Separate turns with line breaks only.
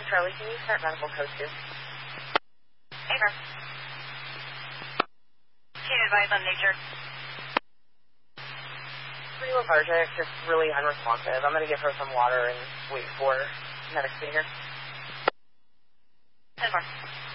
Charlie, can you start medical code 2?
Amen. Can you advise on nature?
Pretty lethargic, just really unresponsive. I'm going to give her some water and wait for medics to be here.
10-4.